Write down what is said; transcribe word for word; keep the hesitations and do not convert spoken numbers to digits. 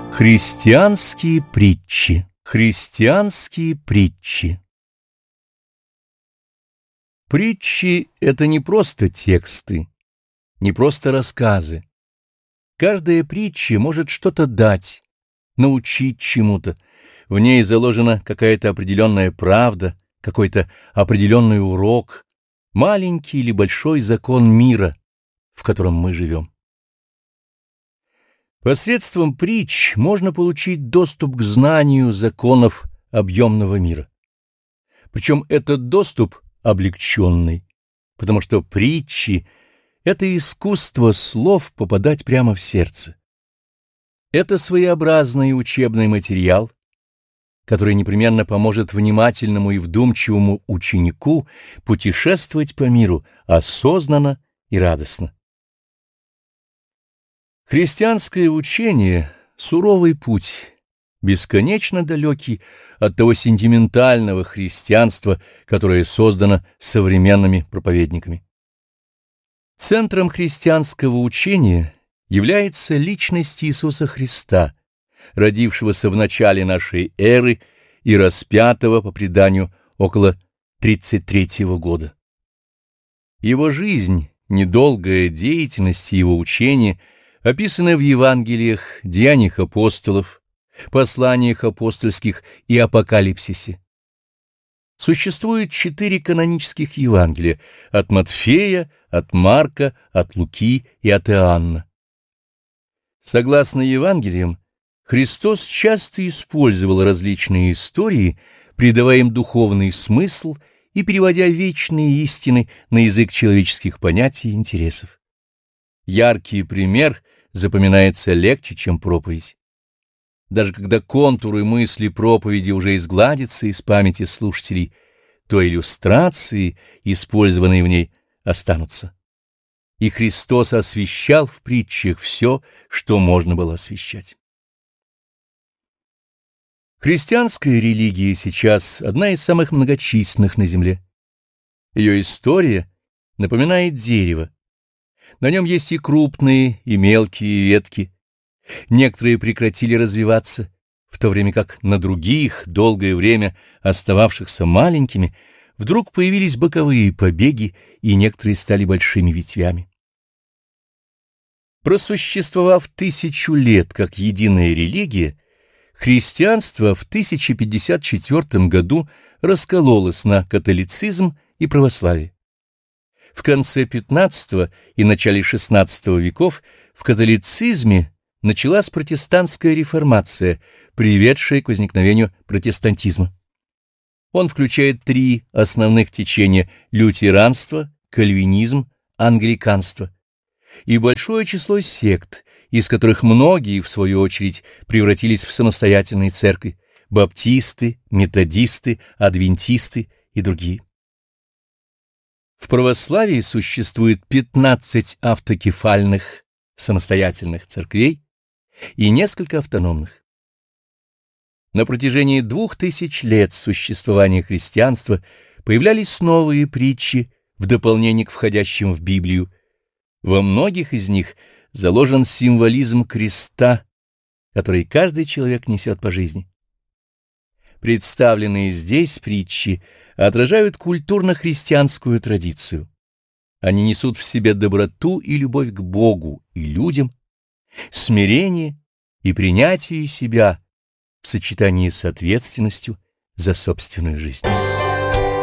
Христианские притчи. Христианские притчи. Притчи — это не просто тексты, не просто рассказы. Каждая притча может что-то дать, научить чему-то. В ней заложена какая-то определенная правда, какой-то определенный урок, маленький или большой закон мира, в котором мы живем. Посредством притч можно получить доступ к знанию законов объемного мира. Причем этот доступ облегченный, потому что притчи — это искусство слов попадать прямо в сердце. Это своеобразный учебный материал, который непременно поможет внимательному и вдумчивому ученику путешествовать по миру осознанно и радостно. Христианское учение — суровый путь, бесконечно далекий от того сентиментального христианства, которое создано современными проповедниками. Центром христианского учения является личность Иисуса Христа, родившегося в начале нашей эры и распятого, по преданию, около тридцать третьего года. Его жизнь, недолгая деятельность и его учение описаны в Евангелиях, Деяниях апостолов, посланиях апостольских и Апокалипсисе. Существует четыре канонических Евангелия — от Матфея, от Марка, от Луки и от Иоанна. Согласно Евангелиям, Христос часто использовал различные истории, придавая им духовный смысл и переводя вечные истины на язык человеческих понятий и интересов. Яркий пример запоминается легче, чем проповедь. Даже когда контуры мысли проповеди уже изгладятся из памяти слушателей, то иллюстрации, использованные в ней, останутся. И Христос освещал в притчах все, что можно было освещать. Христианская религия сейчас одна из самых многочисленных на земле. Ее история напоминает дерево. На нем есть и крупные, и мелкие ветки. Некоторые прекратили развиваться, в то время как на других, долгое время остававшихся маленькими, вдруг появились боковые побеги, и некоторые стали большими ветвями. Просуществовав тысячу лет как единая религия, христианство в тысяча пятьдесят четвёртом году раскололось на католицизм и православие. В конце пятнадцатого и начале шестнадцатого веков в католицизме началась протестантская реформация, приведшая к возникновению протестантизма. Он включает три основных течения — лютеранство, кальвинизм, англиканство, и большое число сект, из которых многие, в свою очередь, превратились в самостоятельные церкви — баптисты, методисты, адвентисты и другие. В православии существует пятнадцать автокефальных самостоятельных церквей и несколько автономных. На протяжении двух тысяч лет существования христианства появлялись новые притчи в дополнение к входящим в Библию. Во многих из них заложен символизм креста, который каждый человек несет по жизни. Представленные здесь притчи отражают культурно-христианскую традицию. Они несут в себе доброту и любовь к Богу и людям, смирение и принятие себя в сочетании с ответственностью за собственную жизнь.